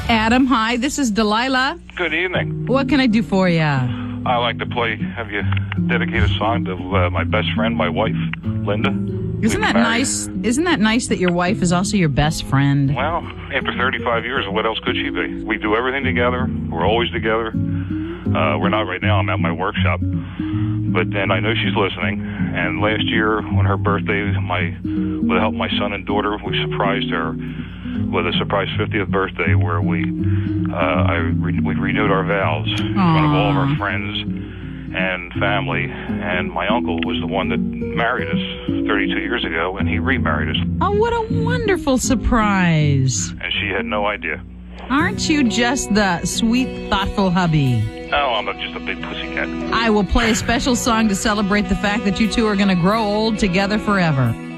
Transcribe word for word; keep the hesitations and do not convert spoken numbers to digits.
Adam, hi. This is Delilah. Good evening. What can I do for you? I like to play, have you dedicate a song to uh, my best friend, my wife, Linda. Isn't that nice? Isn't that nice that your wife is also your best friend? Well, after thirty-five years, what else could she be? We do everything together. We're always together. Uh, we're not right now. I'm at my workshop. But then I know she's listening. And last year, on her birthday, my with the help of my son and daughter, we surprised her with a surprise fiftieth birthday where we uh, I re- we renewed our vows in front of all of our friends and family. And my uncle was the one that married us thirty-two years ago, and he remarried us. Oh, what a wonderful surprise. And she had no idea. Aren't you just the sweet, thoughtful hubby? Oh, I'm a, just a big pussycat. I will play a special song to celebrate the fact that you two are going to grow old together forever.